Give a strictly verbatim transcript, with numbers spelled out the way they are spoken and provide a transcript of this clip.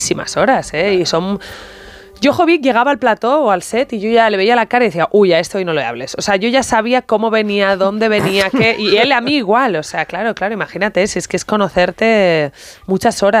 muchísimas horas, ¿eh? Y son... Jojovic llegaba al plató o al set y yo ya le veía la cara y decía, uy, a esto hoy no le hables. O sea, yo ya sabía cómo venía, dónde venía, qué... Y él a mí igual, o sea, claro, claro, imagínate, si es que es conocerte muchas horas.